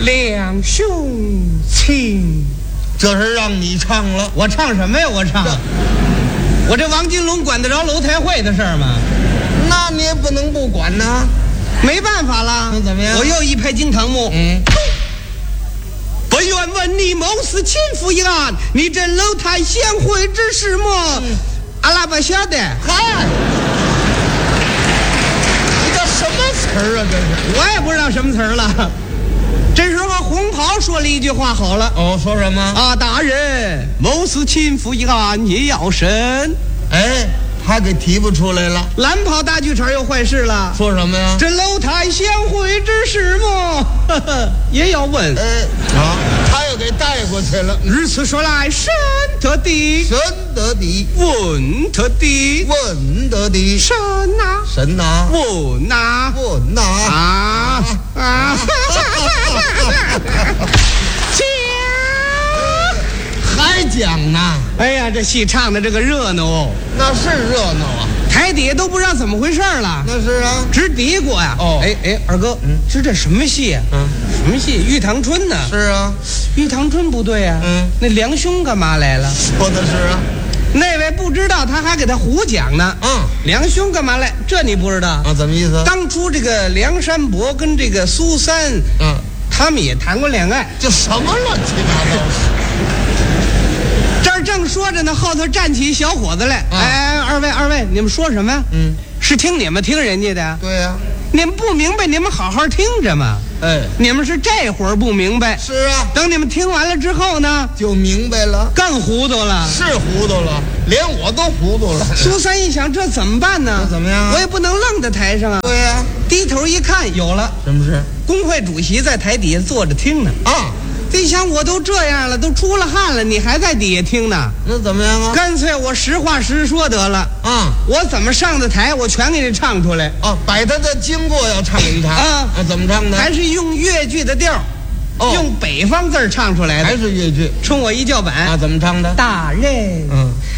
两兄亲， 这是让你唱了。 我唱什么呀？我唱，我这王金龙管得着楼台会的事儿吗？ 那你也不能不管呐。 没办法了。 那怎么样？ 我又一拍惊堂木。本愿问你谋私亲夫一案，你这楼台相会之事么？阿拉不晓得。 嗨，你这什么词儿啊？这是我也不知道什么词儿了。这时候红袍说了一句话好了。 哦，说什么啊？大人，谋私亲夫一案也要审。 哎，他给提不出来了。 蓝袍大剧场又坏事了。 说什么呀？ 这楼台相会之事么？也要问。 他又给带过去了。 如此说来，审得的， 审得的， 问得的， 问得的， 审呐， 审呐， 问呐， 问呐，还讲呢？ 哎呀，这戏唱的这个热闹哦， 那是热闹啊， 台底下都不知道怎么回事了。 那是啊， 直嘀咕呀。 哦， 哎，二哥，是这什么戏呀？什么戏？玉堂春呢？ 是啊， 玉堂春不对啊。那梁兄干嘛来了？ 说的是啊。 那位不知道，他还给他胡讲呢。梁兄干嘛来？这你不知道啊？怎么意思？ 当初这个梁山伯跟这个苏三，他们也谈过恋爱。 这什么乱七八糟？ 这儿正说着呢，后头站起一小伙子来。哎，二位，你们说什么呀？是听你们听人家的？ 对呀。 你们不明白，你们好好听着嘛。你们是这会儿不明白。 是啊。 等你们听完了之后呢， 就明白了。 更糊涂了。 是糊涂了，连我都糊涂了。 苏三一想，这怎么办呢？ 怎么样啊？ 我也不能愣在台上啊。 对呀。 低头一看，有了。 什么事？ 工会主席在台底下坐着听呢。一想我都这样了，都出了汗了，你还在底下听呢？ 那怎么样啊？ 干脆我实话实说得了。我怎么上的台，我全给你唱出来。 把他的经过要唱给你唱。怎么唱的？ 还是用越剧的调，用北方字唱出来的。 还是越剧。 冲我一叫板。 怎么唱的？ 大人，